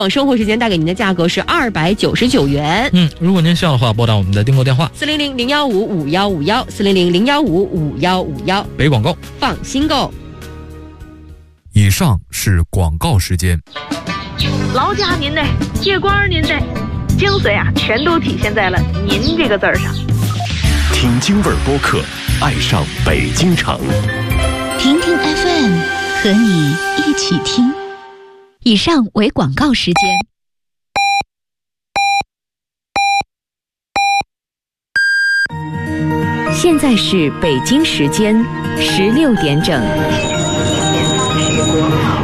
生活时间带给您的价格是299元。 如果您需要的话，拨打我们的订购电话 400-015-5151，400-015-5151。 北广告， 放心购。 以上是广告时间。 劳驾您的，接光您的，精髓啊，全都体现在了“您”这个字儿上。 听京味儿播客，爱上北京城。 听听 FM， 和你一起听。以上为广告时间。现在是北京时间16点整。